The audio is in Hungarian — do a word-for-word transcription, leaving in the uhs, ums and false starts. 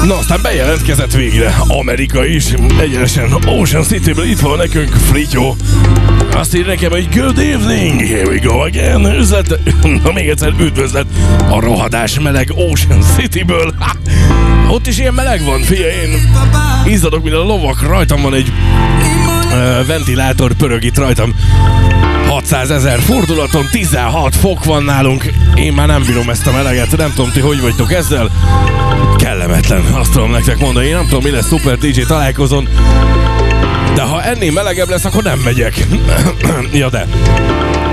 Na, aztán bejelentkezett végre Amerika is, egyenesen Ocean Cityből. Itt van nekünk Frityó. Azt ír nekem, hogy good evening, here we go again. Üzlet, na még egyszer üdvözlet a rohadás meleg Ocean Cityből. Ha, ott is ilyen meleg van, figyelj, én izzadok, mint a lovak, rajtam van egy uh, ventilátor, pörög itt rajtam hatszázezer fordulaton, tizenhat fok van nálunk. Én már nem bírom ezt a meleget, nem tudom, ti hogy vagytok ezzel. Kellemetlen, azt tudom nektek mondani. Én nem tudom, mi lesz Super dé dzsé találkozón, de ha ennél melegebb lesz, akkor nem megyek. Ja, de